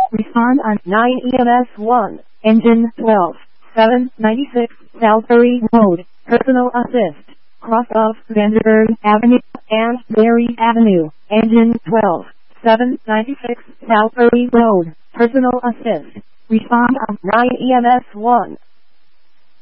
Respond on 9 EMS 1, engine 12, 796 Salisbury Road, personal assist, cross of Vanderburg Avenue and Berry Avenue, engine 12, 796 Salisbury Road, personal assist. Respond on 9 EMS 1.